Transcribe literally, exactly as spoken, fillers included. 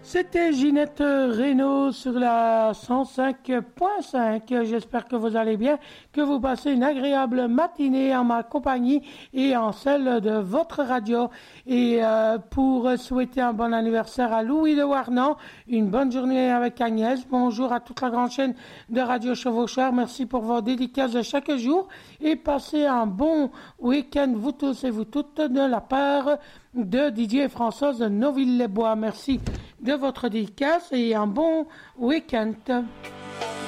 C'était Ginette Renaud sur la cent cinq point cinq. J'espère que vous allez bien, que vous passez une agréable matinée en ma compagnie et en celle de votre radio. Et euh, pour souhaiter un bon anniversaire à Louis de Warnan, une bonne journée avec Agnès. Bonjour à toute la grande chaîne de Radio Chevaucheur. Merci pour vos dédicaces de chaque jour et passez un bon week-end, vous tous et vous toutes, de la part de Didier et Françoise de Noville-les-Bois. Merci de votre dédicace et un bon week-end.